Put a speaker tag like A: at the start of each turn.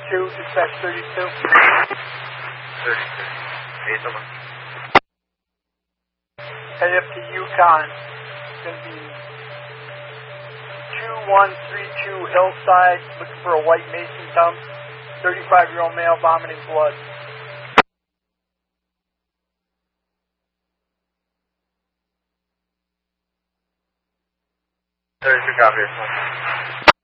A: 32, dispatch 32.
B: 32. Hey, someone.
A: Head up to Yukon. It's going to be 2132 Hillside, looking for a white Mason dump. 35-year-old male vomiting blood.
B: 32 copy.